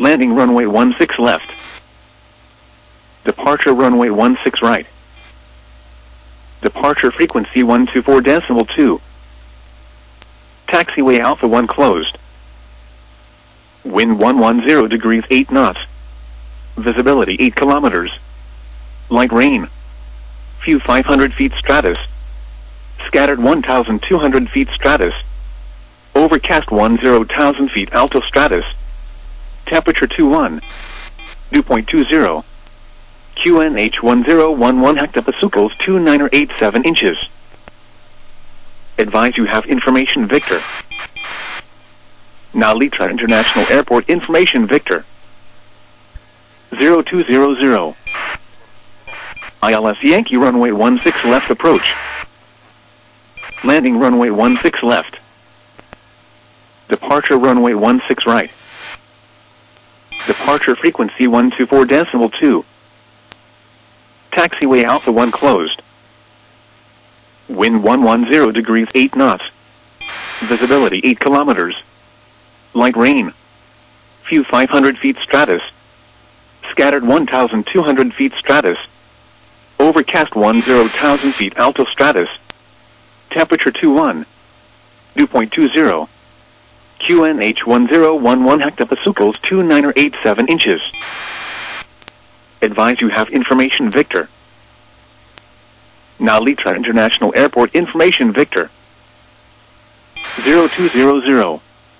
Landing runway 16 left. Departure runway 16 right. Departure frequency 124.2. Taxiway Alpha 1 closed. Wind 110 degrees 8 knots. Visibility 8 kilometers. Light rain. Few 500 feet stratus. Scattered 1,200 feet stratus. Overcast 10,000 feet alto stratus. Temperature 21. Dew point 20. QNH 1011 hectopascals 2987 inches. Advise you have information Victor. Nalitra International Airport information Victor. 0200. ILS Yankee runway 16 left approach. Landing runway 16 left. Departure runway 16 right. Departure frequency 124.2. Taxiway Alpha 1 closed. Wind 110 degrees 8 knots. Visibility 8 kilometers. Light rain. Few 500 feet stratus. Scattered 1,200 feet stratus. Overcast 10,000 feet alto stratus. Temperature 21. Dew point 20. QNH 1011 hectopascals 2987 inches. Advise you have information Victor. Nalitra International Airport information Victor. 0200.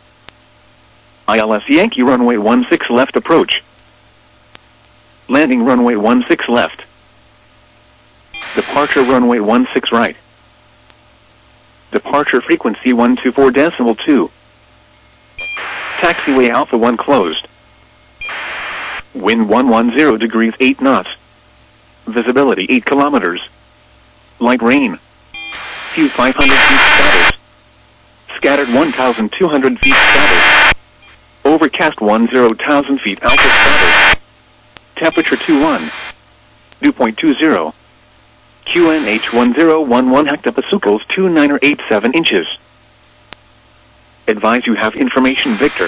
ILS Yankee runway 16 left approach. Landing runway 16 left. Departure runway 16 right. Departure frequency 124.2. Taxiway Alpha 1 closed. Wind 110 degrees 8 knots. Visibility 8 kilometers. Light rain. Few 500 feet stratus. Scattered 1,200 feet stratus. Overcast 10,000 feet alto stratus. Temperature 21. Dew point 20. QNH 1011 hectopascals 2987 inches. Advise you have information Victor.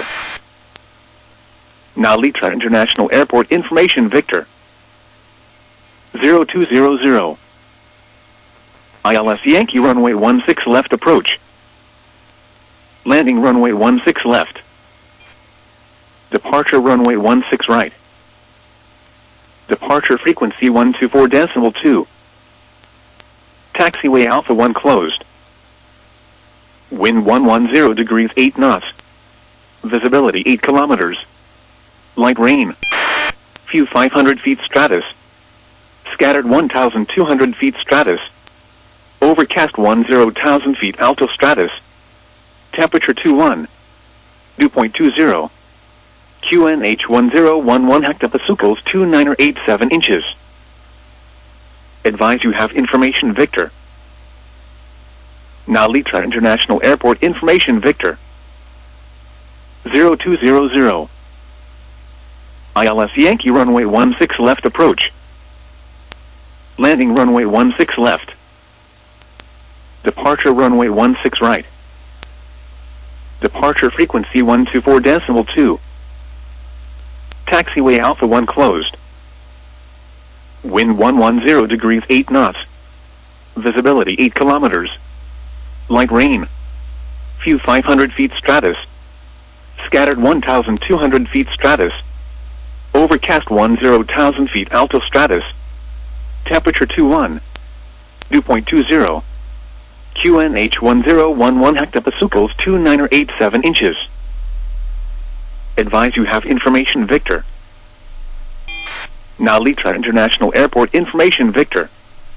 Nalitra International Airport information Victor. 0200. ILS Yankee runway 16 left approach. Landing runway 16 left. Departure runway 16 right. Departure frequency 124.2. Taxiway Alpha 1 closed. Wind 110 degrees 8 knots. Visibility 8 kilometers. Light rain. Few 500 feet stratus. Scattered 1,200 feet stratus. Overcast 10,000 feet alto stratus. Temperature 21. Dew point 20. QNH 1011 hectopascals 2987 inches. Advise you have information Victor. Nalitra International Airport information Victor. 0200. ILS Yankee runway 16 left approach. Landing runway 16 left. Departure runway 16 right. Departure frequency 124.2. Taxiway Alpha 1 closed. Wind 110 degrees 8 knots. Visibility 8 kilometers. Light rain. Few 500 feet stratus. Scattered 1,200 feet stratus. Overcast 10,000 feet alto stratus. Temperature 21. Dew point 20. QNH 1011 hectopascals 2987 inches. Advise you have information Victor. Nalitra International Airport information Victor.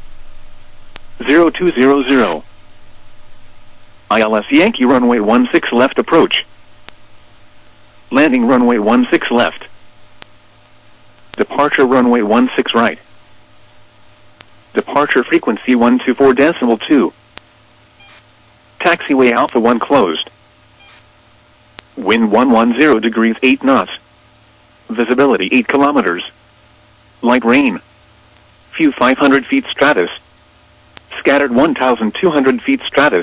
0200. ILS Yankee runway 16 left approach. Landing runway 16 left. Departure runway 16 right. Departure frequency 124.2. Taxiway Alpha 1 closed. Wind 110 degrees 8 knots. Visibility 8 kilometers. Light rain. Few 500 feet stratus. Scattered 1,200 feet stratus.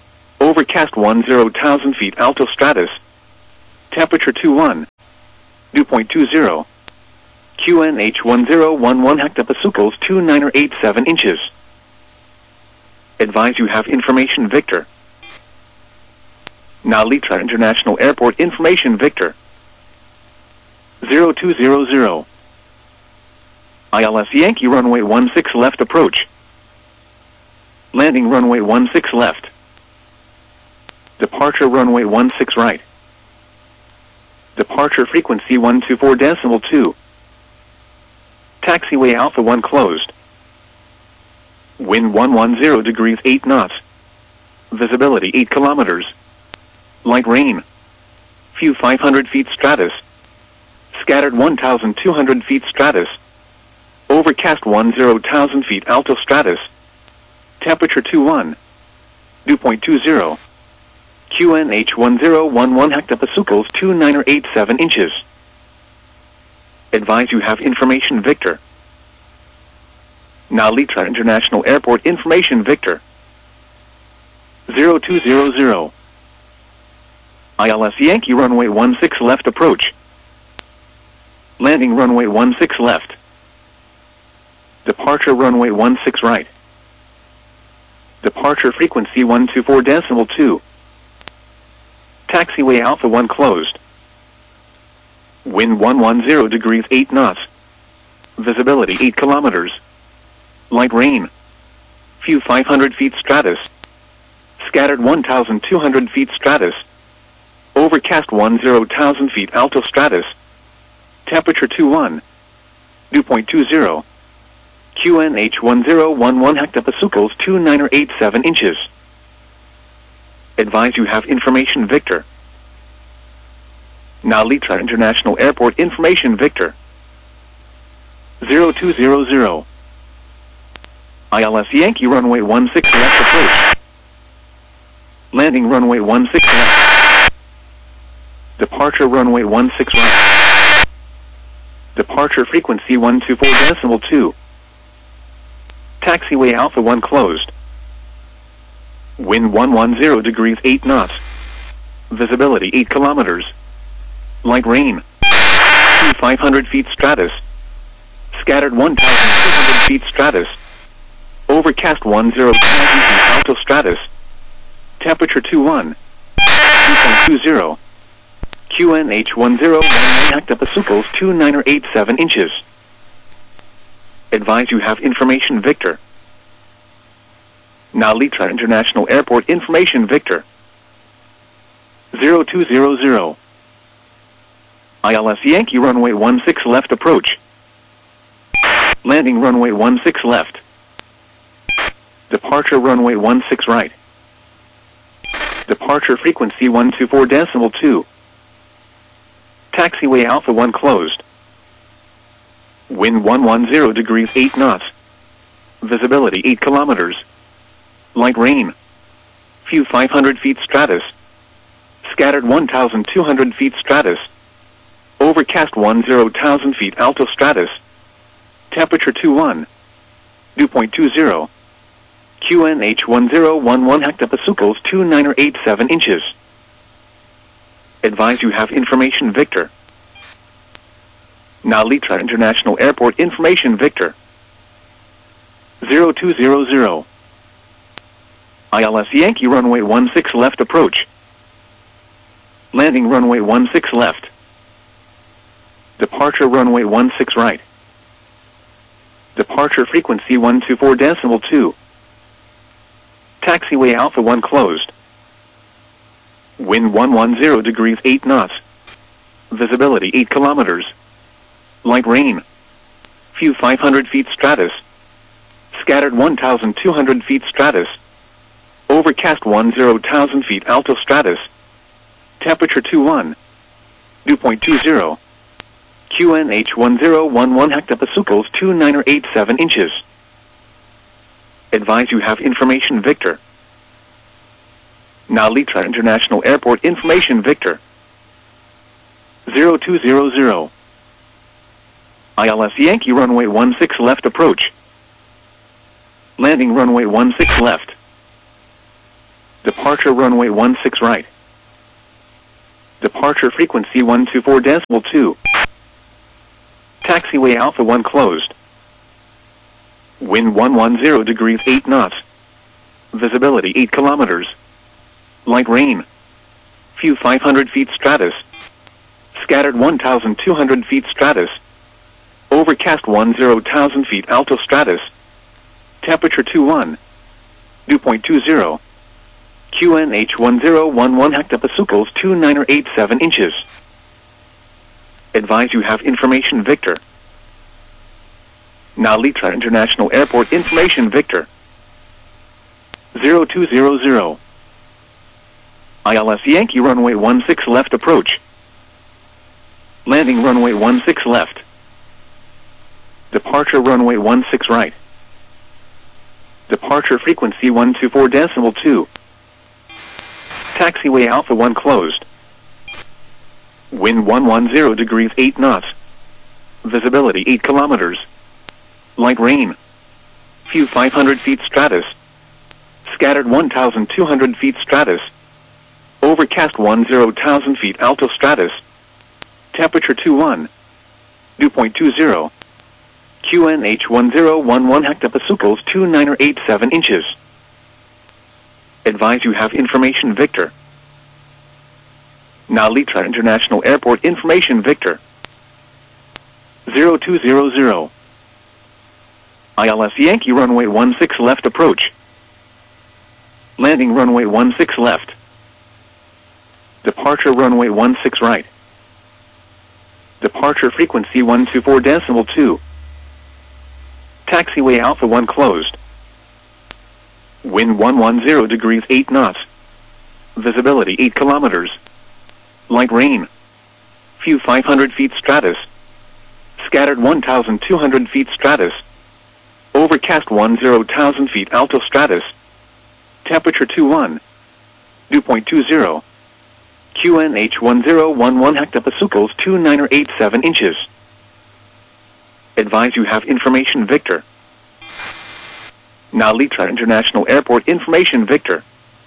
Overcast 10,000 feet alto stratus. Temperature 21. Dew point 20. QNH 1011 hectopascals 2987 inches. Advise you have information Victor. Nalitra International Airport information Victor. 0200. ILS Yankee runway 16 left approach. Landing runway 16 left. Departure runway 16 right. Departure frequency 124.2. Taxiway Alpha 1 closed. Wind 110 degrees 8 knots. Visibility 8 kilometers. Light rain. Few 500 feet stratus. Scattered 1,200 feet stratus. Overcast 10,000 feet alto stratus. Temperature 21. Dew point 20. QNH 1011 hectopascals 2987 inches. Advise you have information Victor. Nalitra International Airport information Victor. 0200. ILS Yankee runway 16 left approach. Landing runway 16 left. Departure runway 16 right. Departure frequency 124.2. Taxiway Alpha 1 closed. Wind 110 degrees 8 knots. Visibility 8 kilometers. Light rain. Few 500 feet stratus. Scattered 1,200 feet stratus. Overcast 10,000 feet alto stratus. Temperature 21. Dew point 20. QNH 1011 hectopascals 2987 inches. Advise you have information Victor. Nalitra International Airport information Victor. 0200. ILS Yankee runway 16 left approach. Landing runway 16 left. Departure runway 16 right. Departure frequency 124.2. Taxiway Alpha 1 closed. Wind 110 degrees 8 knots. Visibility 8 kilometers. Light rain. Few 500 feet stratus. Scattered 1,200 feet stratus. Overcast 10,000 feet alto stratus. Temperature 21. Dew point 20. QNH 1011 hectopascals 2987 inches. Advise you have information Victor. Nalitra International Airport information Victor. 0200. ILS Yankee runway 16 left approach. Landing runway 16 left. Departure runway 16 right. Departure frequency 124.2. Taxiway Alpha 1 closed. Wind 110 degrees 8 knots. Visibility 8 kilometers. Light rain. Few 500 feet stratus. Scattered 1,200 feet stratus. Overcast 10,000 feet alto stratus. Temperature 21. Dew point 20. QNH 1011 hectopascals 2987 inches. Advise you have information Victor. Nalitra International Airport information Victor. 0200. ILS Yankee runway 16 left approach. Landing runway 16 left. Departure runway 16 right. Departure frequency 124.2. Taxiway Alpha 1 closed. Wind 110 degrees 8 knots. Visibility 8 kilometers. Light rain. Few 500 feet stratus. Scattered 1,200 feet stratus. Overcast 10,000 feet alto stratus. Temperature 21. Dew point 20. QNH 1011 hectopascals 2987 inches. Advise you have information Victor. Nalitra International Airport information Victor. 0200. ILS Yankee runway 16 left approach. Landing runway 16 left. Departure runway 16 right. Departure frequency 124.2. Taxiway Alpha 1 closed. Wind 110 degrees 8 knots. Visibility 8 kilometers. Light rain. Few 500 feet stratus. Scattered 1,200 feet stratus. Overcast 10,000 feet alto stratus. Temperature 21. Dew point 20. QNH 1011 hectopascals 2987 inches. Advise you have information Victor. Now Litra International Airport information Victor. 0200. ILS Yankee runway 16 left approach. Landing runway 16 left. Departure runway 16 right. Departure frequency 124.2. Taxiway Alpha 1 closed. Wind 110 degrees 8 knots. Visibility 8 kilometers. Light rain. Few 500 feet stratus. Scattered 1,200 feet stratus. Overcast 10,000 feet alto stratus. Temperature 21. Dew point 20. QNH 1011 hectopascals 2987 inches. Advise you have information Victor. Now Litra International Airport information Victor. 0200. ILS Yankee runway 16 left approach. Landing runway 16 left. Departure runway 16 right. Departure frequency 124.2. Taxiway Alpha 1 closed. Wind 110 degrees 8 knots. Visibility 8 kilometers. Light rain. Few 500 feet stratus. Scattered 1,200 feet stratus. Overcast 10,000 feet alto stratus. Temperature 21. Dew point 20. QNH 1011 hectopascals 2987 inches. Advise you have information Victor. Now Litra International Airport information Victor.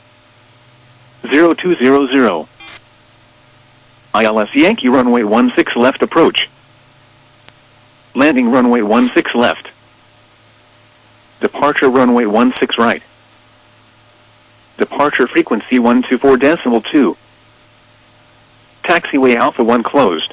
0200. ILS Yankee runway 16 left approach. Landing runway 16 left. Departure runway 16 right. Departure frequency 124.2. Taxiway Alpha 1 closed.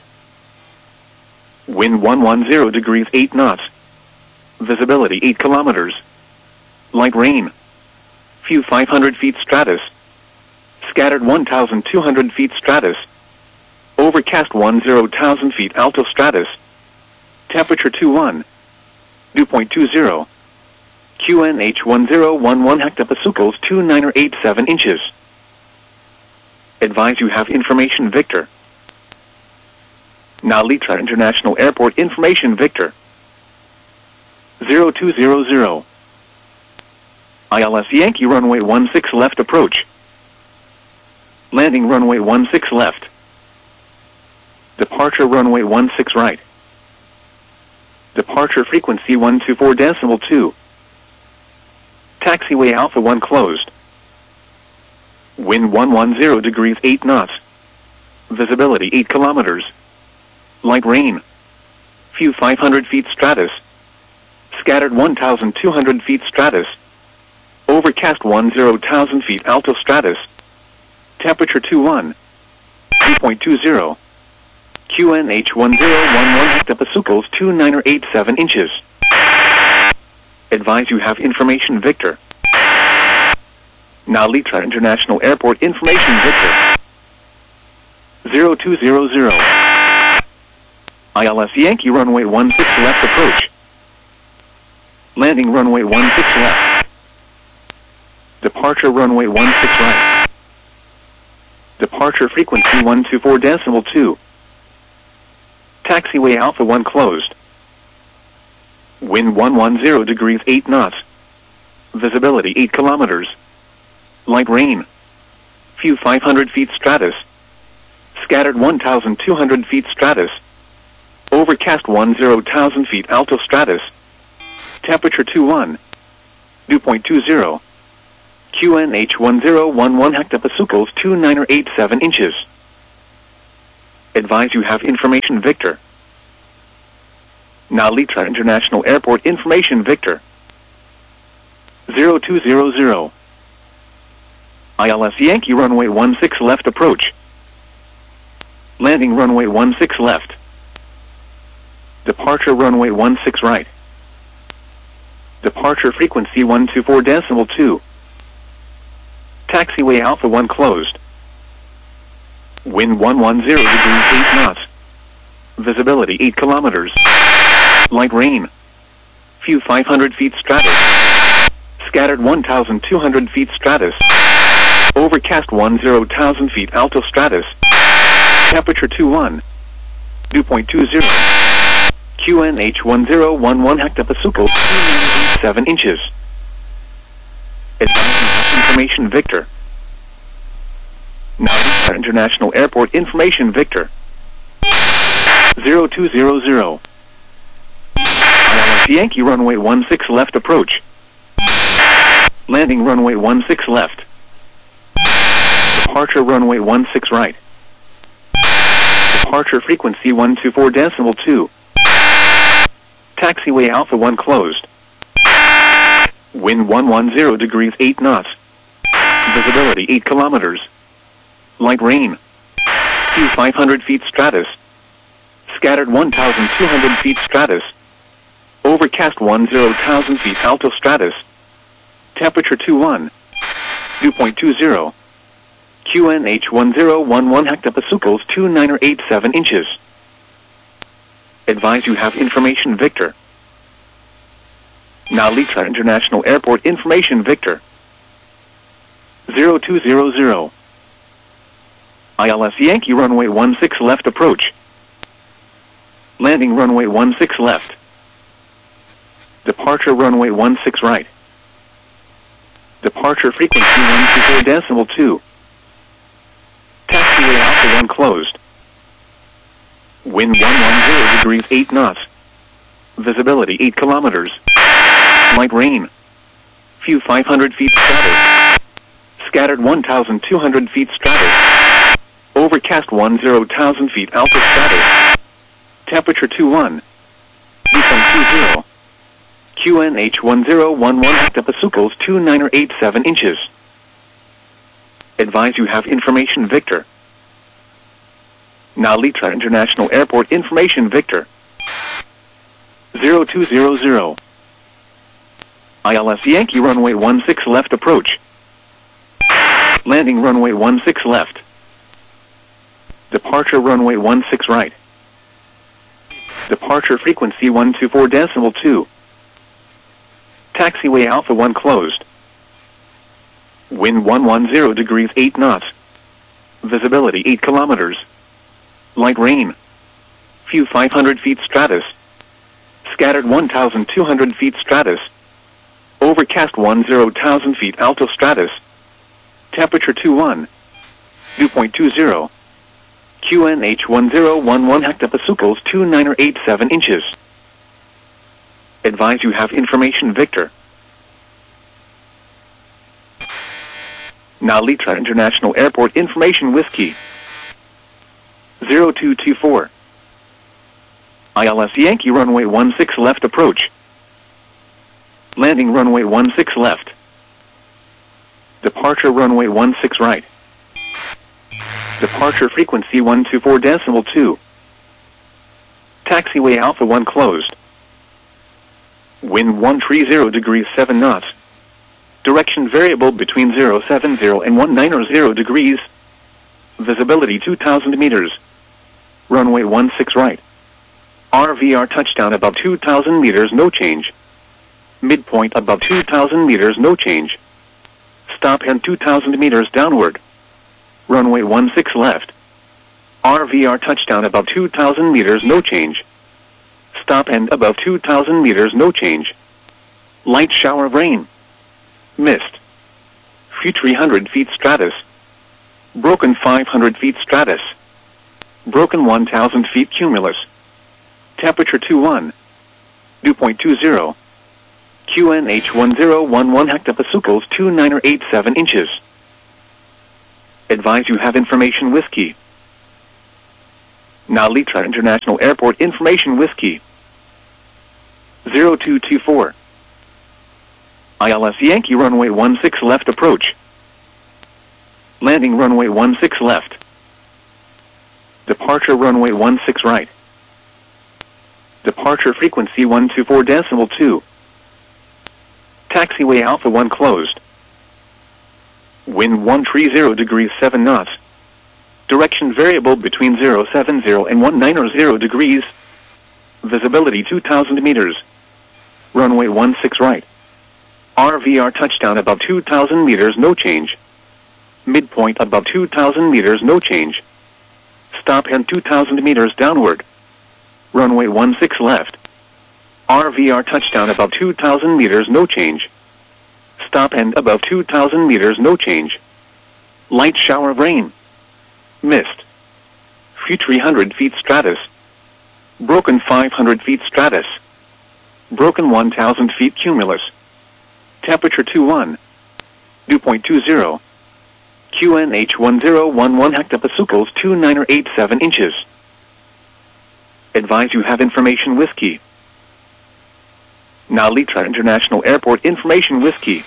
Wind 110 degrees 8 knots. Visibility 8 kilometers. Light rain. Few 500 feet stratus. Scattered 1,200 feet stratus. Overcast 10,000 feet alto stratus. Temperature 21. Dew point 20. QNH 1011 hectopascals 2987 inches. Advise you have information Victor. Now Litra International Airport information Victor. 0200. ILS Yankee runway 16 left approach. Landing runway 16 left. Departure runway 16 right. Departure frequency 124.2. Taxiway Alpha 1 closed. Wind 110 degrees 8 knots. Visibility 8 kilometers. Light rain. Few 500 feet stratus. Scattered 1,200 feet stratus. Overcast 10,000 feet alto stratus. Temperature 21. Dew point 20. QNH 1011 hectopascals 2987 inches. Advise you have information Victor. Now Litra International Airport information Victor. 0200. ILS Yankee runway 16 left approach. Landing runway 16 left. Departure runway 16 right. Departure frequency 124.2. Taxiway Alpha 1 closed. Wind 110 degrees 8 knots. Visibility 8 kilometers. Light rain. Few 500 feet stratus. Scattered 1,200 feet stratus. Overcast 10,000 feet alto stratus. Temperature 21. Dew point 20. QNH 1011 hectopascals 2987 inches. Advise you have information Victor. Nalitra International Airport information Victor. 0200. ILS Yankee runway 16 left approach. Landing runway 16 left. Departure runway 16 right. Departure frequency 124.2. Taxiway Alpha 1 closed. Wind 110 degrees 8 knots. Visibility 8 kilometers. Light rain. Few 500 feet stratus. Scattered 1,200 feet stratus. Overcast 10,000 feet alto stratus. Temperature 21. Dew point 20. QNH 1011 hectopascal 7 inches. Advanced information Victor. Nalitra International Airport information Victor. 0200. ILS Yankee runway 16 left approach. Landing runway 16 left. Departure runway 16 right. Departure frequency 124.2. Taxiway Alpha 1 closed. Wind 110 degrees 8 knots. Visibility 8 kilometers. Light rain. Few 500 feet stratus. Scattered 1,200 feet stratus. Overcast 10,000 feet alto stratus. Temperature 21. Dew point 20. QNH 1011 hectopascals 2987 inches. Advise you have information Victor. Nalitra International Airport information Victor. 0200. ILS Yankee runway 16 left approach. Landing runway 16 left. Departure runway 16 right. Departure frequency 124.2. Taxiway Alpha 1 closed. Wind 110 degrees 8 knots. Visibility 8 kilometers. Light rain. Few 500 feet stratus. Scattered 1,200 feet stratus. Overcast 10,000 feet alto stratus. Temperature 21. Dew point 20. QNH 1011 hectopascals 2987 inches. Advise you have information Victor. Nalitra International Airport information Victor. 0200. ILS Yankee runway 16 left approach. Landing runway 16 left. Departure runway 16 right. Departure frequency 124.2. Taxiway Alpha 1 closed. Wind 110 degrees 8 knots. Visibility 8 kilometers. Light rain. Few 500 feet stratus. Scattered 1,200 feet stratus. Overcast 10,000 feet alto stratus. Temperature 21. Dew point 20. QNH 1011 hectopascals 2987 inches. Advise you have information Victor. Nalitra International Airport information Whiskey. 0224. ILS Yankee runway 16 left approach. Landing runway 16 left. Departure runway 16 right. Departure frequency 124.2. Taxiway Alpha 1 closed. Wind 130 degrees 7 knots. Direction variable between 070 and 190 degrees. Visibility 2,000 meters. Runway 16 right. RVR touchdown above 2,000 meters, no change. Midpoint above 2,000 meters, no change. Stop and 2,000 meters downward. Runway 16 left. RVR touchdown above 2,000 meters, no change. Stop and above 2,000 meters, no change. Light shower of rain. Mist. Few 300 feet stratus. Broken 500 feet stratus. Broken 1,000 feet cumulus. Temperature 21. Dew point 20. QNH 1011 hectopascals 2987 inches. Advise you have information Whiskey. Nalitra International Airport information Whiskey. 0224. ILS Yankee runway 16 left approach. Landing runway 16 left. Departure runway 16 right. Departure frequency 124.2. Taxiway Alpha 1 closed. Wind 130 degrees 7 knots. Direction variable between 070 and 190 degrees. Visibility 2,000 meters. Runway 16 right. RVR touchdown above 2,000 meters, no change. Midpoint above 2,000 meters, no change. Stop and 2,000 meters downward. Runway 16 left. RVR touchdown above 2,000 meters, no change. Stop and above 2,000 meters, no change. Light shower of rain. Mist. Few 300 feet stratus. Broken 500 feet stratus. Broken 1,000 feet cumulus. Temperature 21. Dew point 20. QNH 1011 hectopascals 2987 inches. Advise you have information whiskey. Now Litra International Airport information whiskey.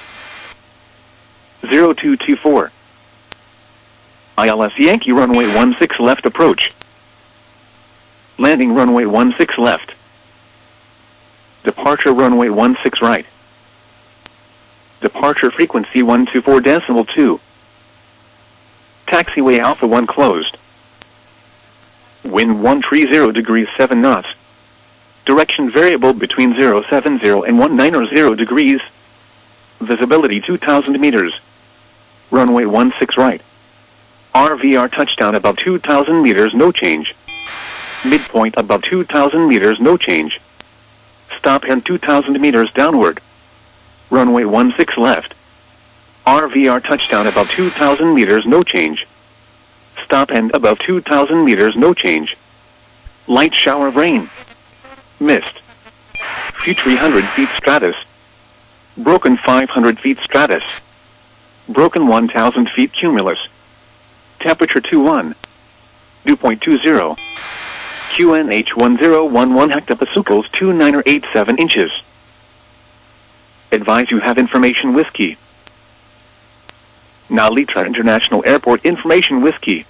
0224. ILS Yankee runway 16 left approach. Landing runway 16 left. Departure runway 16 right. Departure frequency 124.2. Taxiway Alpha 1 closed. Wind 130 degrees 7 knots. Direction variable between 070 and 190 degrees. Visibility 2,000 meters. Runway 16 right. RVR touchdown above 2,000 meters, no change. Midpoint above 2,000 meters, no change. Stop and 2,000 meters downward. Runway 16 left. RVR touchdown above 2,000 meters, no change. Stop and above 2,000 meters, no change. Light shower of rain. Mist. Few 300 feet stratus. Broken 500 feet stratus. Broken 1,000 feet cumulus. Temperature 21. Dew point 20. QNH 1011 hectopascals 2987 inches. Advise you have information whiskey. Now Litra International Airport information whiskey.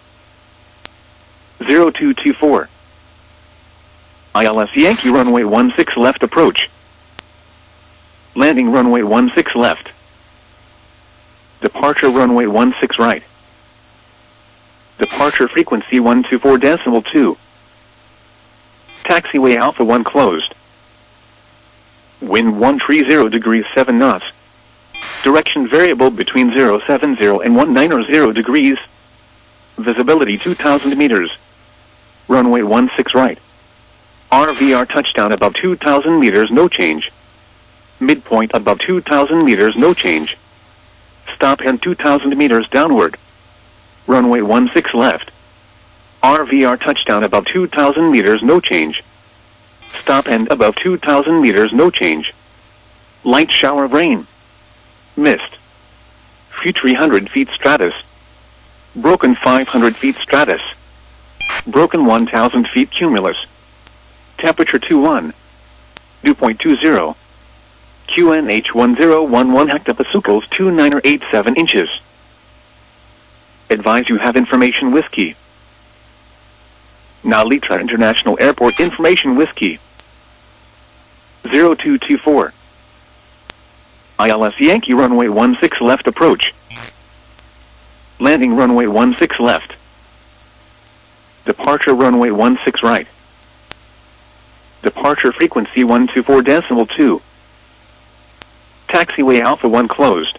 0224. ILS Yankee runway 16 left approach. Landing runway 16 left. Departure runway 16 right. Departure frequency 124.2. Taxiway Alpha 1 closed. Wind 130 degrees 7 knots. Direction variable between 070 and 190 degrees. Visibility 2,000 meters. Runway 16 right. RVR touchdown above 2,000 meters, no change. Midpoint above 2,000 meters, no change. Stop and 2,000 meters downward. Runway 16 left. RVR touchdown above 2,000 meters, no change. Stop and above 2,000 meters, no change. Light shower of rain. Mist. Few 300 feet stratus. Broken 500 feet stratus. Broken 1,000 feet cumulus. Temperature 21. Dew point 20. QNH 1011 hectopascals 2987 inches. Advise you have information whiskey. Now Litra International Airport information whiskey. 0224. ILS Yankee runway 16 left approach. Landing runway 16 left. Departure runway 16 right. Departure frequency 124.2. Taxiway Alpha 1 closed.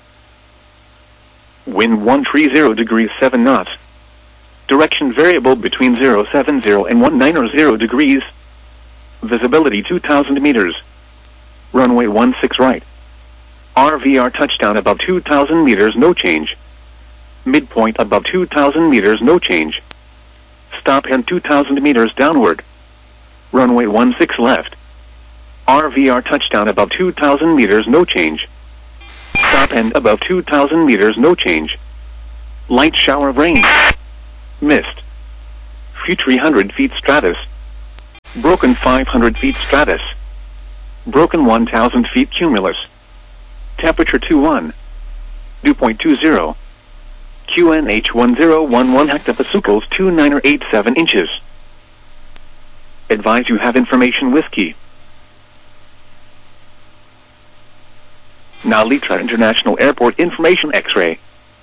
Wind 130 degrees 7 knots. Direction variable between 070 and 190 degrees. Visibility 2,000 meters. Runway 16 right. RVR touchdown above 2,000 meters, no change. Midpoint above 2,000 meters, no change. Stop and 2,000 meters downward. Runway 16 left. RVR touchdown above 2,000 meters, no change. Stop and above 2,000 meters, no change. Light shower of rain. Mist. Few 300 feet stratus. Broken 500 feet stratus. Broken 1,000 feet cumulus. Temperature 21. Dew point 20. QNH 1011 hectopascals 2987 inches. Advise you have information whiskey. Now Litra International Airport information X-ray.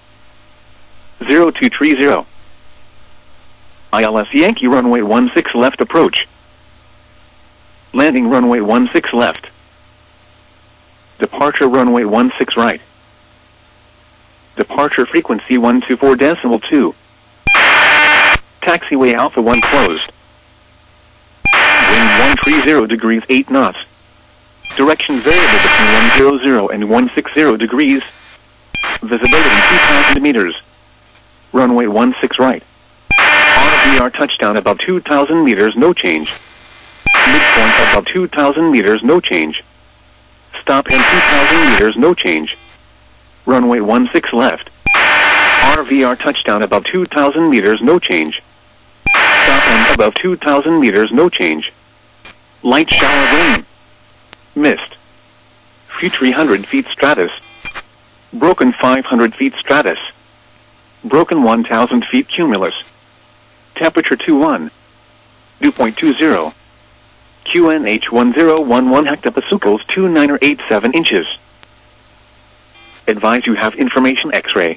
0230. ILS Yankee runway 16 left approach. Landing runway 16 left. Departure runway 16 right. Departure frequency 124.2. Taxiway Alpha 1 closed. Wind 130 degrees 8 knots. Direction variable between 100 and 160 degrees. Visibility 2,000 meters. Runway 16 right. RVR touchdown above 2,000 meters, no change. Midpoint above 2,000 meters, no change. Stop and 2,000 meters, no change. Runway 16 left. RVR touchdown above 2,000 meters, no change. Stop and above 2,000 meters, no change. Light shower rain. Mist. Few 300 feet stratus. Broken 500 feet stratus. Broken 1,000 feet cumulus. Temperature 21. Dew point 20. QNH 1011 hectopascals 2987 inches. Advise you have information X-ray.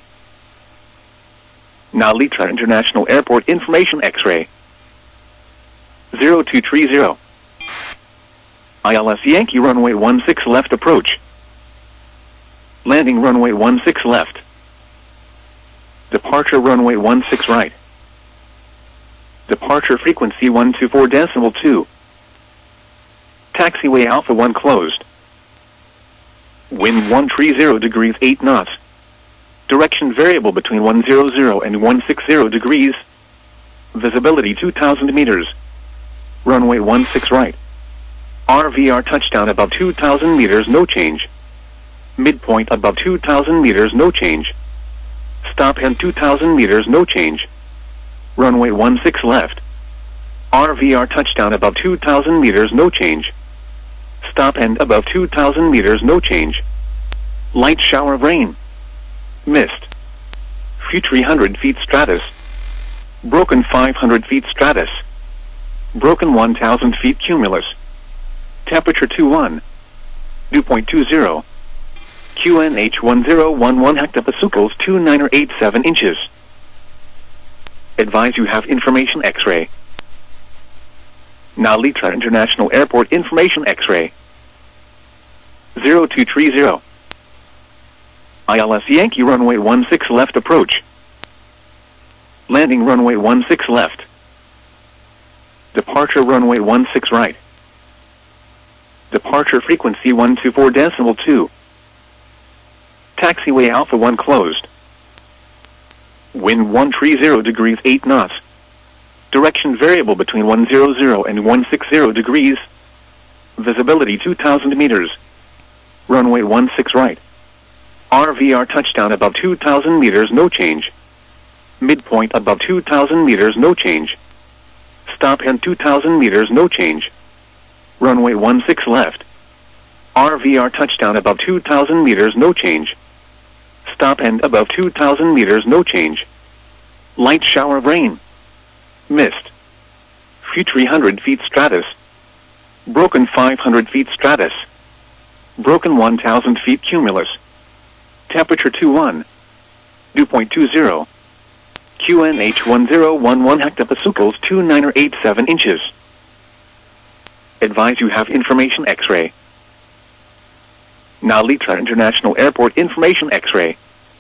Now Litra International Airport information X-ray. 0230. ILS Yankee runway 16 left approach. Landing runway 16 left. Departure runway 16 right. Departure frequency 124.2. Taxiway Alpha 1 closed. Wind 130 degrees 8 knots. Direction variable between 100 and 160 degrees. Visibility 2,000 meters. Runway 16 right. RVR touchdown above 2,000 meters, no change. Midpoint above 2,000 meters, no change. Stop and 2,000 meters, no change. Runway 16 left. RVR touchdown above 2,000 meters, no change. Stop and above 2,000 meters, no change. Light shower of rain. Mist. Few 300 feet stratus. Broken 500 feet stratus. Broken 1,000 feet cumulus. Temperature 21. Dew point 20. QNH 1011 hectopascals 2987 inches. Advise you have information X-ray. Now Litra International Airport information X-ray. 0230. ILS Yankee runway 16 left approach. Landing runway 16 left. Departure runway 16 right. Departure frequency 124.2. Taxiway Alpha 1 closed. Wind 130 degrees 8 knots. Direction variable between 100 and 160 degrees. Visibility 2,000 meters. Runway 16 right. RVR touchdown above 2,000 meters, no change. Midpoint above 2,000 meters, no change. Stop and 2,000 meters, no change. Runway 16 left. RVR touchdown above 2,000 meters, no change. Stop and above 2,000 meters, no change. Light shower of rain. Mist. Few 300 feet stratus. Broken 500 feet stratus. Broken 1,000 feet cumulus. Temperature 21. Dew point 20. QNH 1011 hectopascals 2987 inches. Advise you have information X-ray. Now Litra International Airport information X-ray.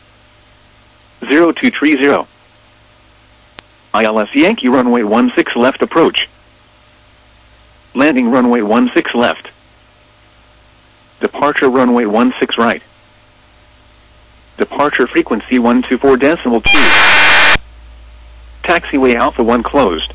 0230. ILS Yankee runway 16 left approach. Landing runway 16 left. Departure runway 16 right. Departure frequency 124.2. Taxiway Alpha 1 closed.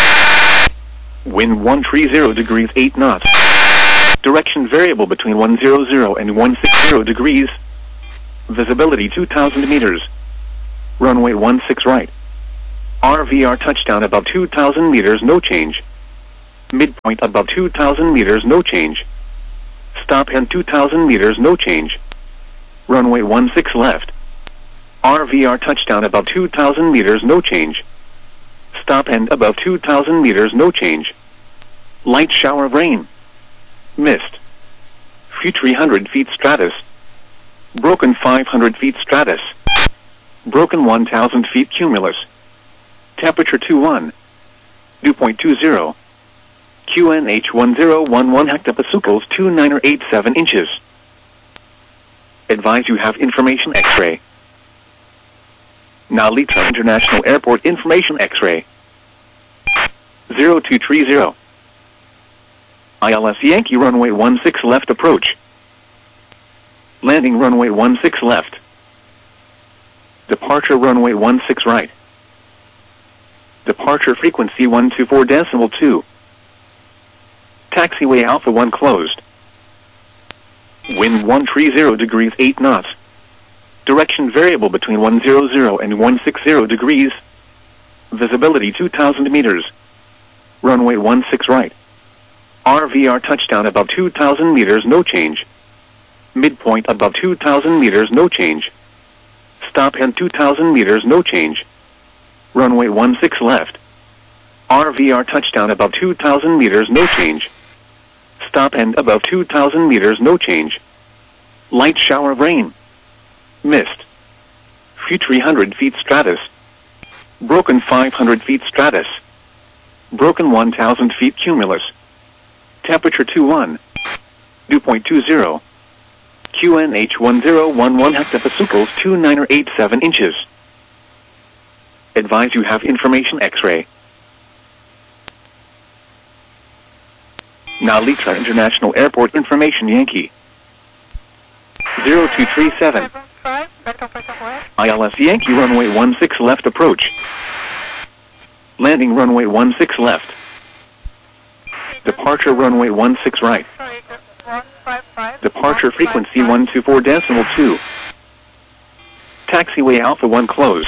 Wind 130 degrees 8 knots. Direction variable between 100 and 160 degrees. Visibility 2,000 meters. Runway 16 right. RVR touchdown above 2,000 meters, no change. Midpoint above 2,000 meters, no change. Stop and 2,000 meters, no change. Runway 16 left. RVR touchdown above 2,000 meters, no change. Stop and above 2,000 meters, no change. Light shower of rain. Mist. Few 300 feet stratus. Broken 500 feet stratus. Broken 1,000 feet cumulus. Temperature 21. Dew point 20. QNH 1011 hectopascals 2987 inches. Advise you have information X-ray. Nalita International Airport information X-ray. 0230. ILS Yankee runway 16 left approach. Landing runway 16 left. Departure runway 16 right. Departure frequency 124.2. Taxiway Alpha 1 closed. Wind 130 degrees 8 knots. Direction variable between 100 and 160 degrees. Visibility 2,000 meters. Runway 16 right. RVR touchdown above 2,000 meters, no change. Midpoint above 2,000 meters, no change. Stop and 2,000 meters, no change. Runway 16 left. RVR touchdown above 2,000 meters, no change. Stop and above 2,000 meters, no change. Light shower of rain. Mist. Few 300 feet stratus. Broken 500 feet stratus. Broken 1,000 feet cumulus. Temperature 21. Dew point 20. QNH 1011 hectopascals 2987 inches. Advise you have information X-ray. Nalita International Airport information Yankee. 0237. ILS Yankee runway 16 left approach. Landing runway 16 left. Departure runway 16 right. Departure frequency 124.2. Taxiway Alpha 1 closed.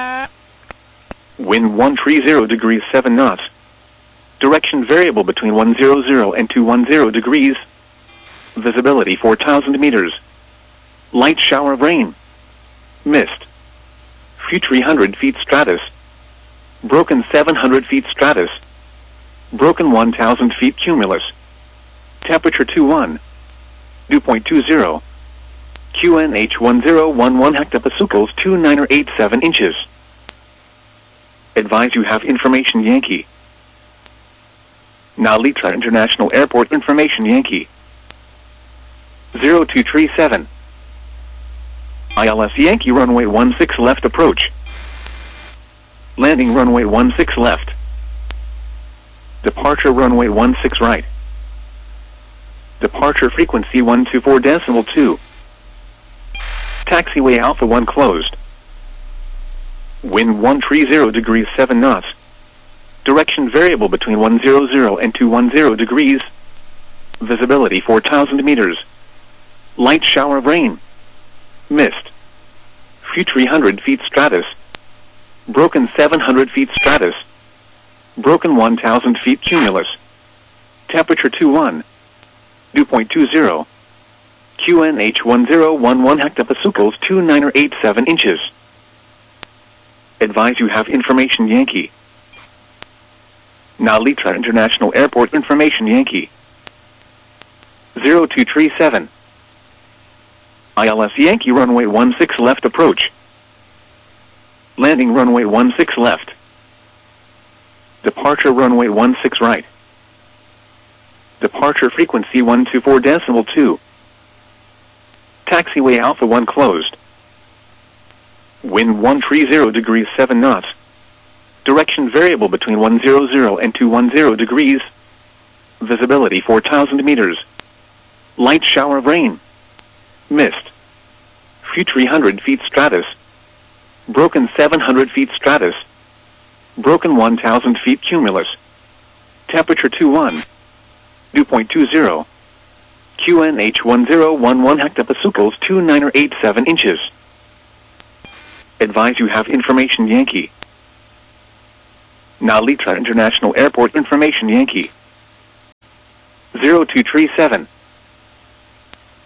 Wind 130 degrees 7 knots. Direction variable between 100 and 210 degrees. Visibility 4,000 meters. Light shower of rain. Mist. Few 300 feet stratus. Broken 700 feet stratus. Broken 1,000 feet cumulus. Temperature 21. Dew point 20. QNH 1011 hectopascals 2987 inches. Advise you have information Yankee. Nalita International Airport information Yankee. 0237. ILS Yankee runway 16 left approach. Landing runway 16 left. Departure runway 16 right. Departure frequency 124.2. Taxiway Alpha 1 closed. Wind 130 degrees 7 knots. Direction variable between 100 and 210 degrees. Visibility 4,000 meters. Light shower of rain. Mist. Few 300 feet stratus. Broken 700 feet stratus. Broken 1,000 feet cumulus. Temperature 21. Dew point 20. QNH 1011 hectopascals 2987 inches. Advise you have information Yankee. Nalita International Airport information Yankee. 0237. ILS Yankee runway 16 left approach. Landing runway 16 left. Departure runway 16 right. Departure frequency 124.2. Taxiway Alpha 1 closed. Wind 130 degrees 7 knots. Direction variable between 100 and 210 degrees. Visibility 4,000 meters. Light shower of rain. Mist. Few 300 feet stratus. Broken 700 feet stratus. Broken 1,000 feet cumulus. Temperature 21. Dew point 20. QNH 1011 hectopascals 2987 inches. Advise you have information Yankee. Nalita International Airport information Yankee. 0237.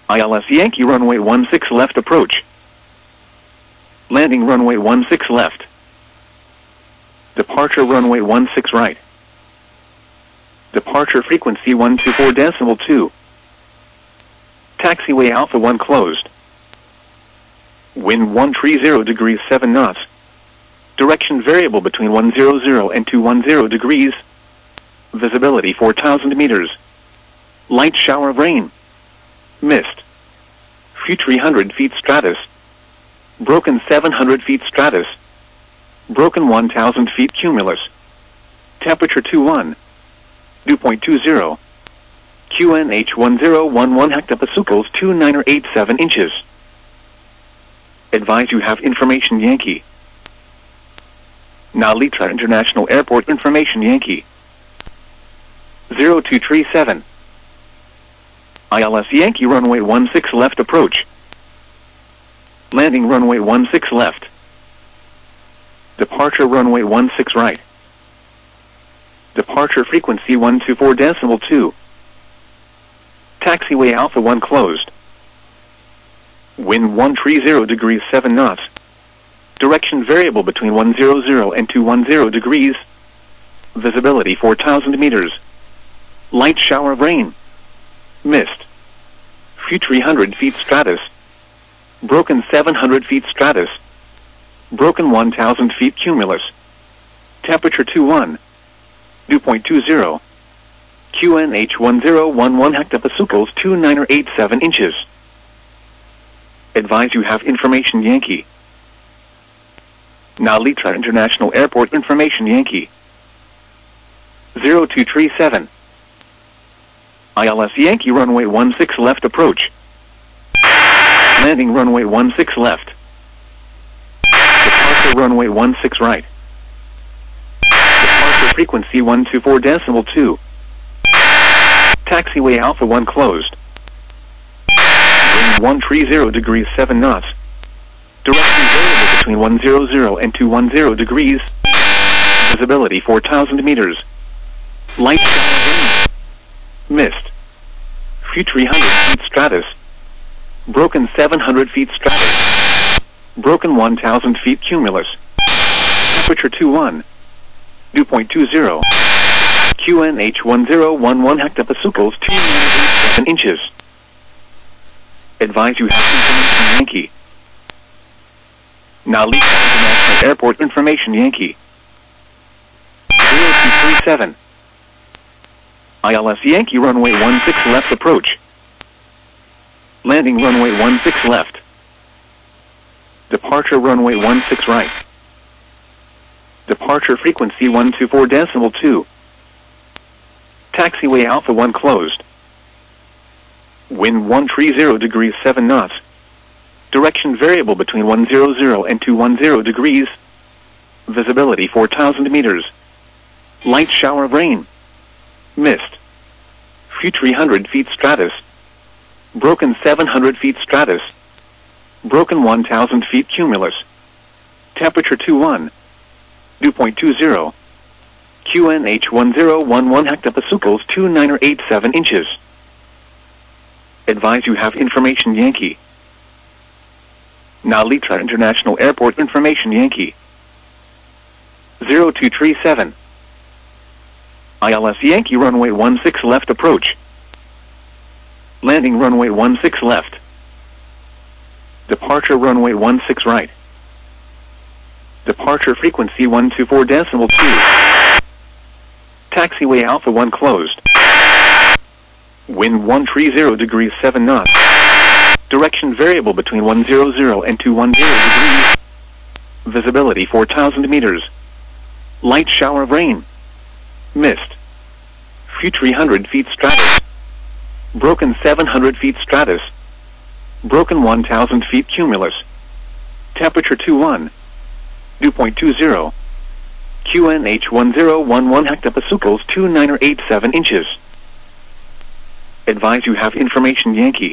ILS Yankee runway 16 left approach. Landing runway 16 left. Departure runway 16 right. Departure frequency 124.2. Taxiway Alpha 1 closed. Wind 130 degrees 7 knots. Direction variable between 100 and 210 degrees. Visibility 4,000 meters. Light shower of rain. Mist. Few 300 feet stratus. Broken 700 feet stratus. Broken 1,000 feet cumulus. Temperature 21. Dew point 20. QNH 1011 hectopascals 2987 inches. Advise you have information Yankee. Narita International Airport information Yankee. 0237. ILS Yankee runway 16 left approach. Landing runway 16 left. Departure runway 16 right. Departure frequency 124.2. Taxiway Alpha 1 closed. Wind 130 degrees 7 knots. Direction variable between 100 and 210 degrees. Visibility 4,000 meters. Light shower of rain. Mist. Few 300 feet stratus. Broken 700 feet stratus. Broken 1,000 feet cumulus. Temperature 21. Dew point 20. QNH 1011 hectopascals 2987 inches. Advise you have information Yankee. Narita International Airport information Yankee. 0237. ILS Yankee runway 16 left approach. Landing runway 16 left. Departure runway 16 right. Departure frequency 124.2. Taxiway Alpha 1 closed. Wind 130 degrees 7 knots. Direction variable between 100 and 210 degrees. Visibility 4,000 meters. Light shower rain. Mist. Few 300 feet stratus. Broken 700 feet stratus. Broken 1,000 feet cumulus. Temperature 21. Dew point 20. QNH 1011 hectopascals 2987 inches. Advise you have information Yankee. Narita International Airport information Yankee. 0237. ILS Yankee runway 16 left approach. Landing runway 16 left. Departure runway 16 right. Departure frequency 124.2. Taxiway Alpha 1 closed. Wind 130 degrees 7 knots. Direction variable between 100 and 210 degrees. Visibility 4,000 meters. Light shower of rain. Mist. Few 300 feet stratus. Broken 700 feet stratus. Broken 1,000 feet cumulus. Temperature 21. Dew point 20. QNH 1011 hectopascals 2987 inches. Advise you have information Yankee. Narita International Airport information Yankee. 0237. ILS Yankee runway 16 left approach. Landing runway 16 left. Departure runway 16 right. Departure frequency 124.2. Taxiway Alpha 1 closed. Wind 130 degrees 7 knots. Direction variable between 100 and 210 degrees. Visibility 4,000 meters. Light shower of rain. Mist. Few 300 feet stratus. Broken 700 feet stratus. Broken 1,000 feet cumulus. Temperature 21. Dew point 20. QNH 1011 hectopascals 2987 inches. Advise you have information Yankee.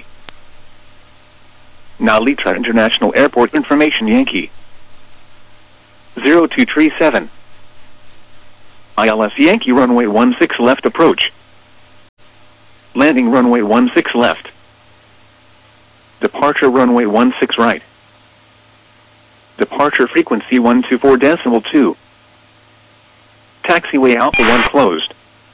Narita International Airport information Yankee. 0237. ILS Yankee runway 16 left approach. Landing runway 16 left. Departure runway 16 right. Departure frequency 124.2. Taxiway Alpha 1 closed.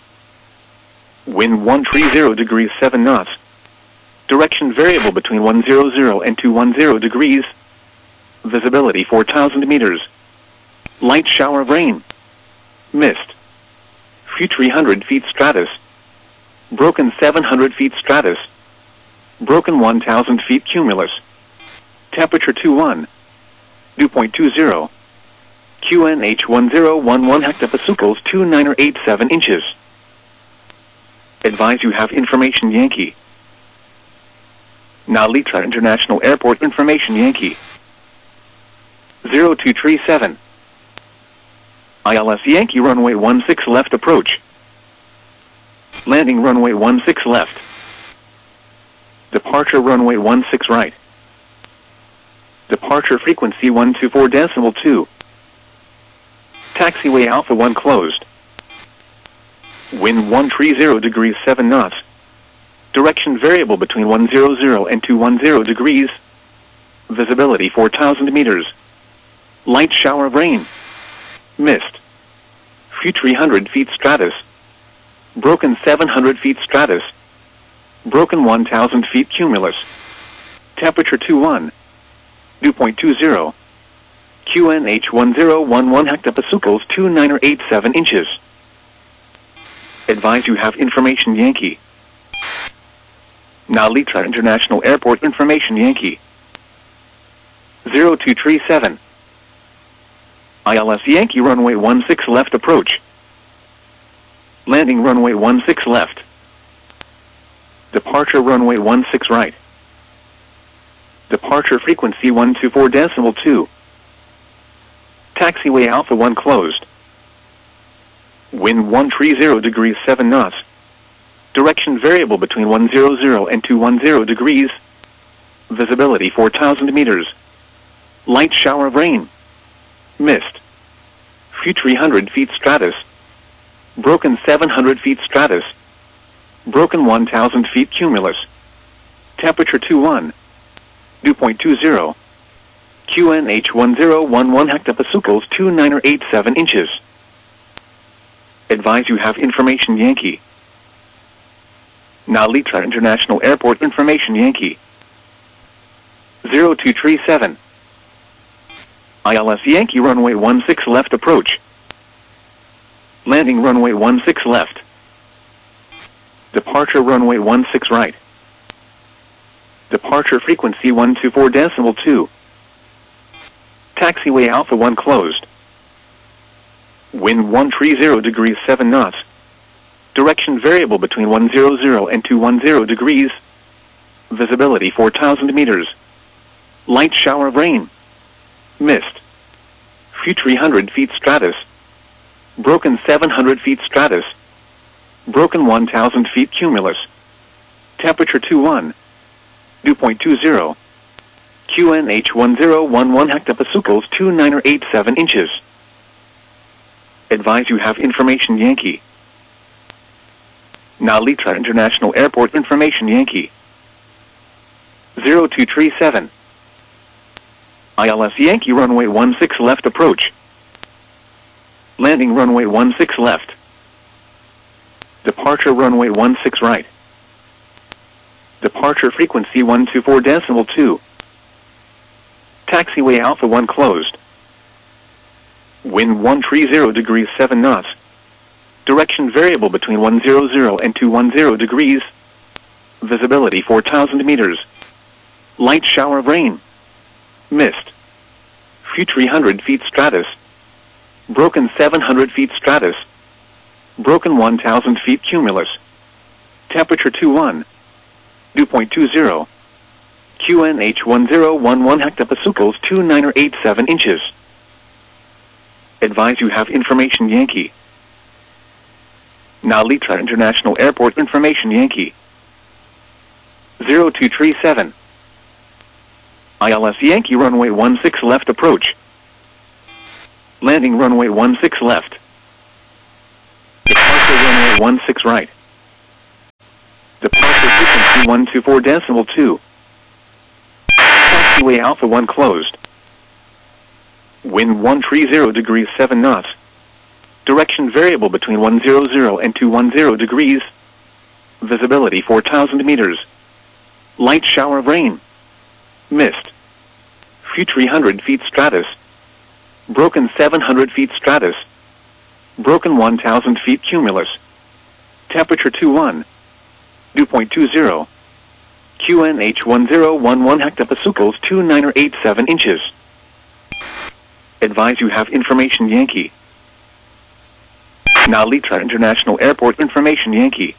Wind 130 degrees 7 knots. Direction variable between 100 and 210 degrees. Visibility 4,000 meters. Light shower of rain. Mist. Few 300 feet stratus. Broken 700 feet stratus. Broken 1,000 feet cumulus. Temperature 21. Dew point 20. QNH 1011 hectopascals 2987 inches. Advise you have information Yankee. Nalitra International Airport information Yankee. 0237. ILS Yankee runway 16 left approach. Landing runway 16 left. Departure runway 16 right. Departure frequency 124.2. Taxiway Alpha 1 closed. Wind 130 degrees 7 knots. Direction variable between 100 and 210 degrees. Visibility 4,000 meters. Light shower of rain. Mist. Few 300 feet stratus. Broken 700 feet stratus. Broken 1,000 feet cumulus. Temperature 21. Dew point 20. QNH 1011 hectopascals 2987 inches. Advise you have information Yankee. Nalitra International Airport information Yankee. 0237. ILS Yankee runway 16 left approach. Landing runway 16 left. Departure runway 16 right. Departure frequency 124.2. Taxiway Alpha 1 closed. Wind 130 degrees 7 knots. Direction variable between 100 and 210 degrees. Visibility 4,000 meters. Light shower of rain. Mist. Few 300 feet stratus. Broken 700 feet stratus. Broken 1,000 feet cumulus. Temperature 21. Dew point 20. QNH 1011 hectopascals 2987 inches. Advise you have information Yankee. Nalitra International Airport information Yankee. 0237. ILS Yankee runway 16 left approach. Landing runway 16 left. Departure runway 16 right. Departure frequency 124.2. Taxiway Alpha 1 closed. Wind 130 degrees 7 knots. Direction variable between 100 and 210 degrees. Visibility 4,000 meters. Light shower of rain. Mist. Few 300 feet stratus. Broken 700 feet stratus. Broken 1,000 feet cumulus. Temperature 21. Dew point 20. QNH 1011 hectopascals 2987 inches. Advise you have information Yankee. Nalitra International Airport information Yankee. 0237. ILS Yankee runway 16 left approach. Landing runway 16 left. Departure runway 16 right. Departure frequency 124.2. Taxiway Alpha 1 closed. Wind 130 degrees 7 knots. Direction variable between 100 and 210 degrees. Visibility 4,000 meters. Light shower of rain. Mist. Few 300 feet stratus. Broken 700 feet stratus. Broken 1,000 feet cumulus. Temperature 21. Dew point 20. QNH 1011 hectopascals 2987 inches. Advise you have information Yankee. Nalitra International Airport information Yankee. 0237. ILS Yankee runway 16 left approach. Landing runway 16 left. Departure runway 16 right. Departure frequency 124.2. Taxiway Alpha 1 closed. Wind 130 degrees 7 knots. Direction variable between 100 and 210 degrees. Visibility 4,000 meters. Light shower of rain. Mist. Few 300 feet stratus. Broken 700 feet stratus. Broken 1,000 feet cumulus. Temperature 21. Dew point 20. QNH 1011 hectopascals 2987 inches. Advise you have information Yankee. Now Litra International Airport information Yankee.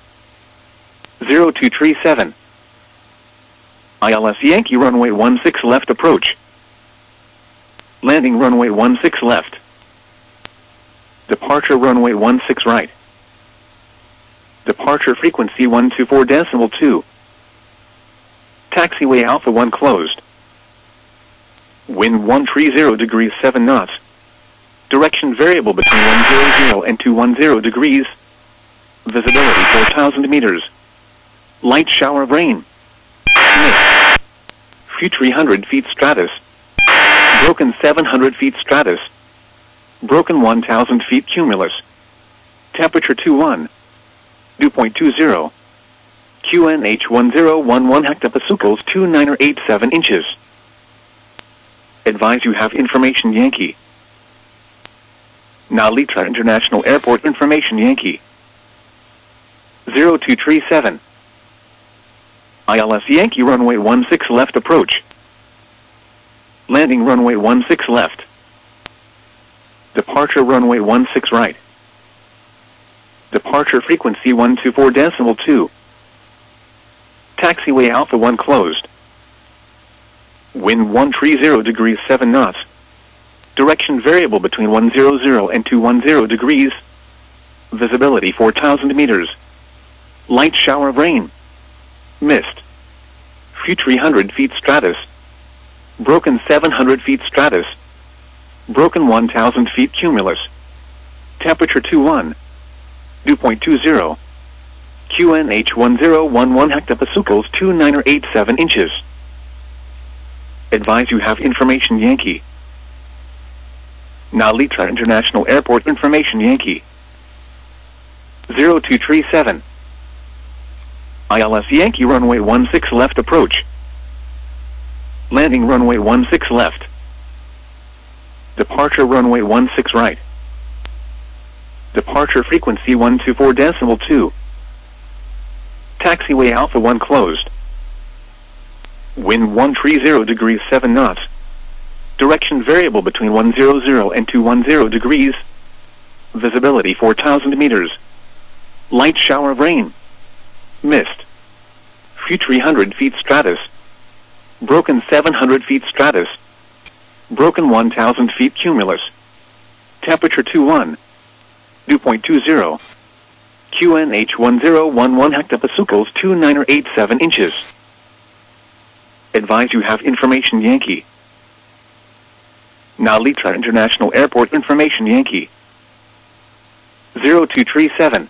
0237. ILS Yankee runway 16 left approach. Landing runway 16 left. Departure runway 16 right. Departure frequency 124.2. Taxiway Alpha 1 closed. Wind 130 degrees 7 knots. Direction variable between 100 and 210 degrees. Visibility 4,000 meters. Light shower of rain. Mist. Few 300 feet stratus. Broken 700 feet stratus. Broken 1,000 feet cumulus. Temperature 21. Dew point 20. QNH 1011 hectopascals 2987 inches. Advise you have information Yankee. Now Litra International Airport information Yankee. 0237. ILS Yankee runway 16 left approach. Landing runway 16 left. Departure runway 16 right. Departure frequency 124.2. Taxiway Alpha 1 closed. Wind 130 degrees 7 knots. Direction variable between 100 and 210 degrees. Visibility 4,000 meters. Light shower of rain. Mist. Few 300 feet stratus. Broken 700 feet stratus. Broken 1,000 feet cumulus. Temperature 21. Dew point 20. QNH 1011 hectopascals 2987 inches. Advise you have information Yankee. Now Litra International Airport information Yankee. 0237. ILS Yankee runway 16 left approach. Landing runway 16 left. Departure runway 16 right. Departure frequency 124.2. Taxiway Alpha 1 closed. Wind 130 degrees 7 knots. Direction variable between 100 and 210 degrees. Visibility 4,000 meters. Light shower of rain. Mist. Few 300 feet stratus. Broken 700 feet stratus. Broken 1,000 feet cumulus. Temperature 21. Dew point 20. QNH 1011 hectopascals 2987 inches. Advise you have information Yankee. Now Litra International Airport information Yankee. 0237.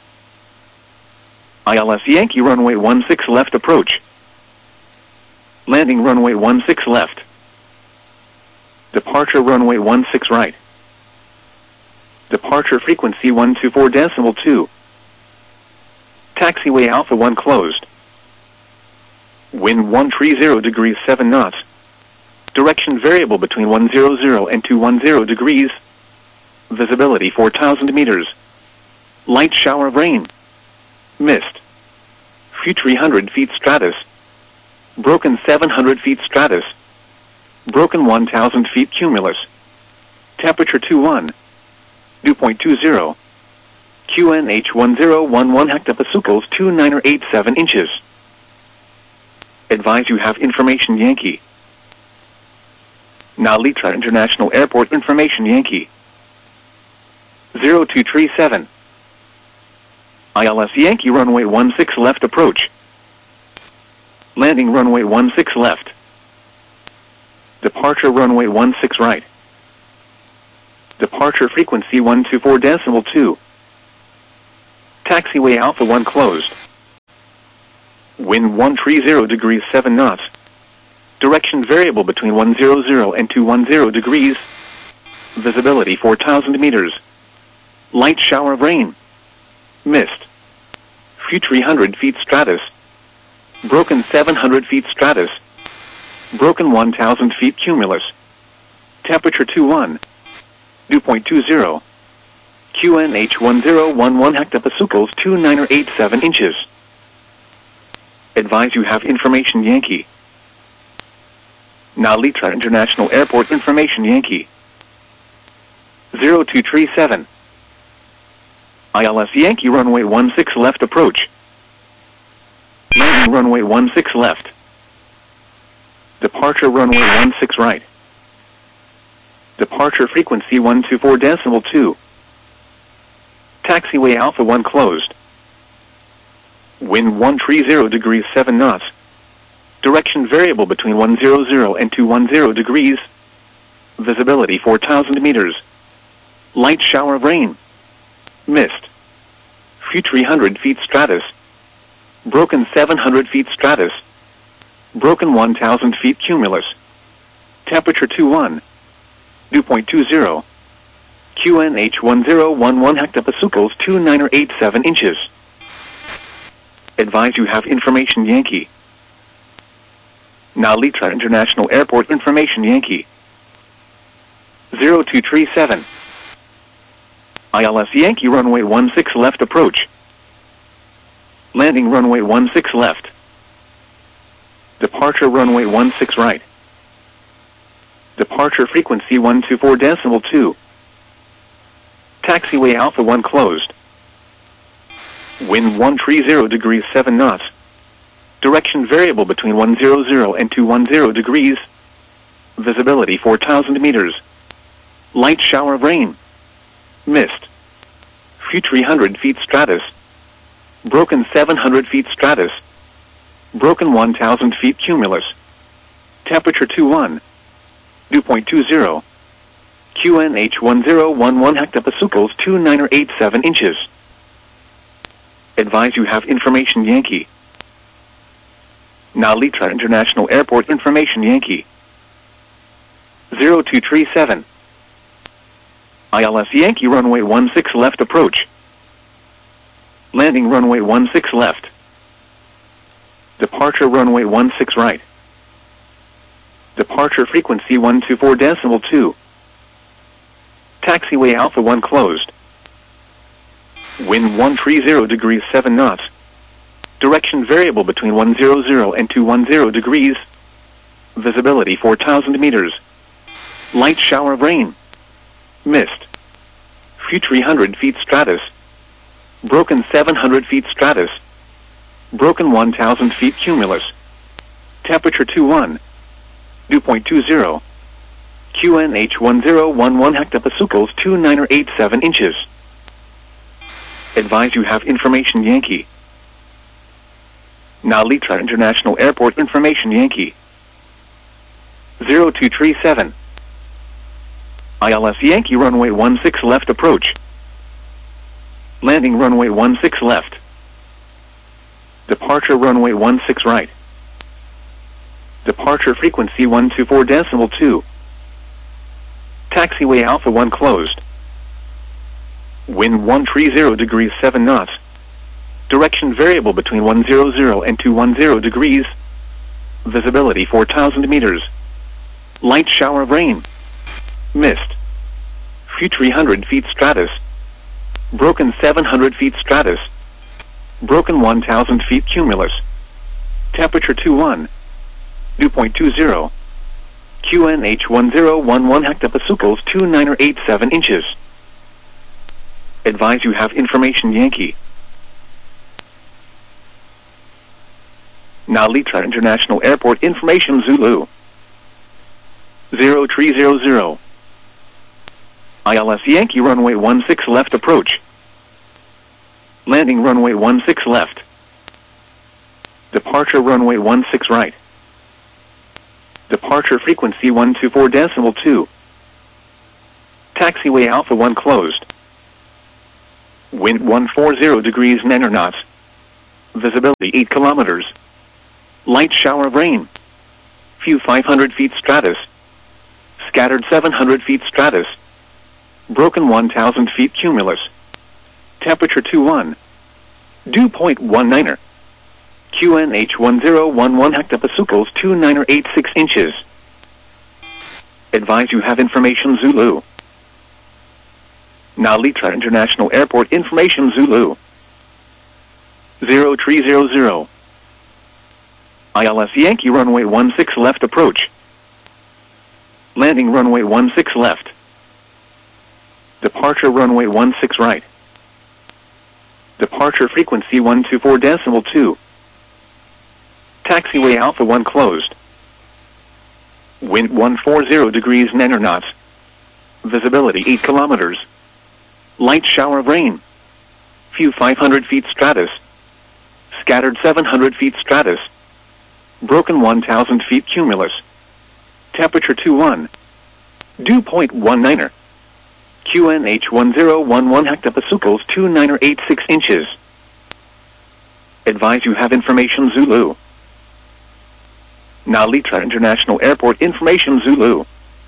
ILS Yankee runway 16 left approach. Landing runway 16 left. Departure runway 16 right. Departure frequency 124.2. Taxiway Alpha 1 closed. Wind 130 degrees 7 knots. Direction variable between 100 and 210 degrees. Visibility 4,000 meters. Light shower of rain. Mist. Few 300 feet stratus. Broken 700 feet stratus. Broken 1,000 feet cumulus. Temperature 21. Dew point 20. QNH 1011 hectopascals 2987 inches. Advise you have information Yankee. Now Litra International Airport information Yankee. 0237. ILS Yankee runway 16 left approach. Landing runway 16 left. Departure runway 16 right. Departure frequency 124.2. Taxiway Alpha 1 closed. Wind 130 degrees 7 knots. Direction variable between 100 and 210 degrees. Visibility 4,000 meters. Light shower of rain. Mist. Few 300 feet stratus. Broken 700 feet stratus. Broken 1,000 feet cumulus. Temperature 21. Dew point 20. QNH 1011 hectopascals 2987 inches. Advise you have information Yankee. Nalitra International Airport information Yankee. 0237. ILS Yankee runway 16 left approach. Landing runway 16 left. Departure runway 16 right. Departure frequency 124.2. Taxiway Alpha 1 closed. Wind 130 degrees 7 knots. Direction variable between 100 and 210 degrees. Visibility 4,000 meters. Light shower of rain. Mist. Few 300 feet stratus. Broken 700 feet stratus. Broken 1,000 feet cumulus. Temperature 21. Dew point 20. QNH 1011 hectopascals 2987 inches. Advise you have information Yankee. Nalitra International Airport information Yankee. 0237. ILS Yankee runway 16 left approach. Landing runway 16 left. Departure runway 16 right. Departure frequency 124.2. Taxiway Alpha 1 closed. Wind 130 degrees 7 knots. Direction variable between 100 and 210 degrees. Visibility 4,000 meters. Light shower of rain. Mist. Few 300 feet stratus. Broken 700 feet stratus. Broken 1,000 feet cumulus. Temperature 21. Dew point 20. QNH 1011 hectopascals 2987 inches. Advise you have information Yankee. Nalitra International Airport information Yankee. 0237. ILS Yankee runway 16 left approach. Landing runway 16 left. Departure runway 16 right. Departure frequency 124.2. Taxiway Alpha 1 closed. Wind 130 degrees 7 knots. Direction variable between 100 and 210 degrees. Visibility 4,000 meters. Light shower of rain. Mist. Few 300 feet stratus. Broken 700 feet stratus. Broken 1,000 feet cumulus. Temperature 21. Dew point 20. QNH 1011 hectopascals 2987 inches. Advise you have information Yankee. Nalitra International Airport information Yankee. 0237. ILS Yankee runway 16 left approach. Landing runway 16 left. Departure runway 16 right. Departure frequency 124.2. Taxiway Alpha 1 closed. Wind 130 degrees 7 knots. Direction variable between 100 and 210 degrees. Visibility 4,000 meters. Light shower of rain. Mist. Few 300 feet stratus. Broken 700 feet stratus. Broken 1,000 feet cumulus. Temperature 21. Dew point 20. QNH 1011 hectopascals 2987 inches. Advise you have information Yankee. Nalitra International Airport information Zulu. 0300. ILS Yankee runway 16 left approach. Landing runway 16 left. Departure runway 16 right. Departure frequency 124.2. Taxiway Alpha 1 closed. Wind 140 degrees 9 knots. Visibility 8 kilometers. Light shower of rain. Few 500 feet stratus. Scattered 700 feet stratus. Broken 1,000 feet cumulus. Temperature 21. Dew point 19er. QNH 1011 hectopascals 2986 inches. Advise you have information Zulu. Now Litra International Airport information Zulu. 0300. ILS Yankee runway 16 left approach. Landing runway 16 left. Departure runway 16 right. Departure frequency 124.2. Taxiway Alpha 1 closed. Wind 140 degrees 9 knots. Visibility 8 kilometers. Light shower of rain. Few 500 feet stratus. Scattered 700 feet stratus. Broken 1,000 feet cumulus. Temperature 21. Dew point 19er. QNH 1011 hectopascals 2986 inches. Advise you have information Zulu. Now Litra International Airport information Zulu.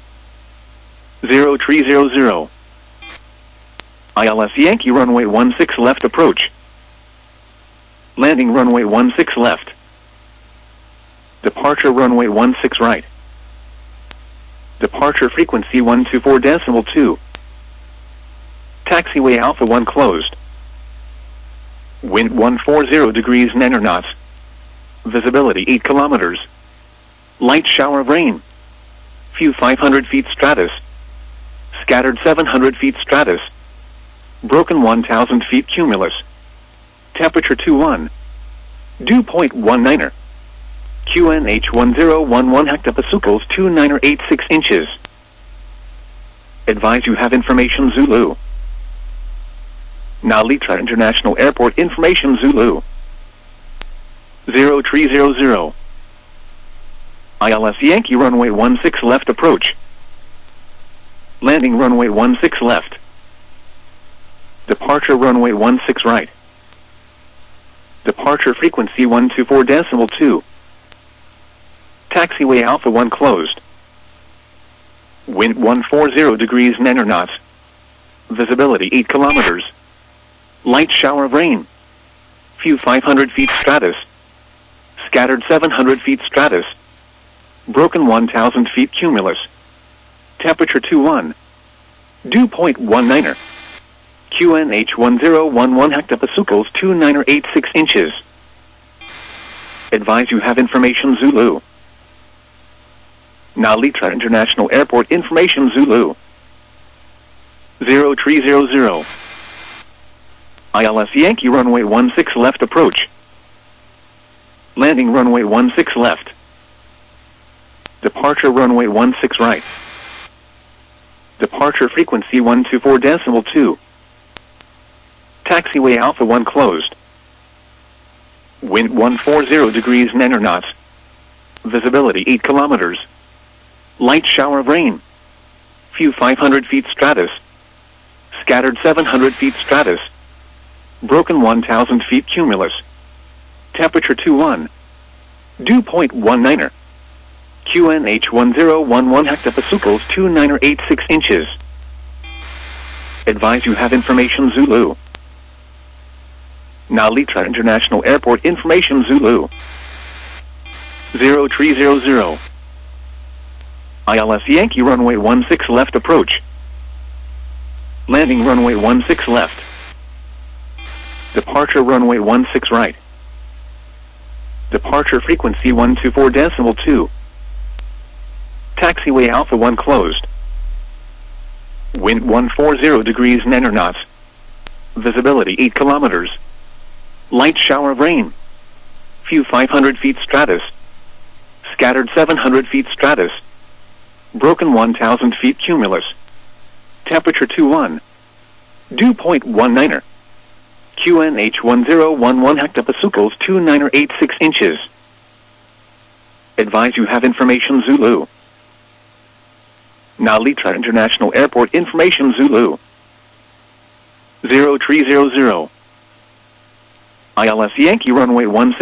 0300. ILS Yankee runway 16 left approach. Landing runway 16 left. Departure runway 16 right. Departure frequency 124.2. Taxiway Alpha 1 closed. Wind 140 degrees 9 knots. Visibility 8 kilometers. Light shower of rain. Few 500 feet stratus. Scattered 700 feet stratus. Broken 1,000 feet cumulus. Temperature 21. Dew point 19er. QNH 1011 hectopascals 2986 inches. Advise you have information Zulu. Now Litra International Airport information Zulu. 0300. ILS Yankee runway 16 left approach. Landing runway 16 left. Departure runway 16 right. Departure frequency 124.2. Taxiway Alpha 1 closed. Wind 140 degrees 9 knots. Visibility 8 kilometers. Light shower of rain. Few 500 feet stratus. Scattered 700 feet stratus. Broken 1,000 feet cumulus. Temperature 21. Dew point 19er. QNH 1011 hectopascals 2986 inches. Advise you have information Zulu. Now Litra International Airport information Zulu. 0300. ILS Yankee runway 16 left approach. Landing runway 16 left. Departure runway 16 right. Departure frequency 124.2. Taxiway Alpha 1 closed. Wind 140 degrees 9 knots. Visibility 8 kilometers. Light shower of rain. Few 500 feet stratus. Scattered 700 feet stratus. Broken 1,000 feet cumulus. Temperature 21. Dew point 19er. QNH 1011 hectopascals 2986 inches. Advise you have information Zulu. Now Litra International Airport information Zulu. 0300. ILS Yankee runway 16 left approach. Landing runway 16 left. Departure runway 16 right. Departure frequency 124.2. Taxiway Alpha 1 closed. Wind 140 degrees 9 knots. Visibility 8 kilometers. Light shower of rain. Few 500 feet stratus. Scattered 700 feet stratus. Broken 1,000 feet cumulus. Temperature 21. Dew point 19er. QNH 1011 hectopascals 2986 inches. Advise you have information Zulu. Now Litra International Airport information Zulu. 0300. ILS Yankee runway 16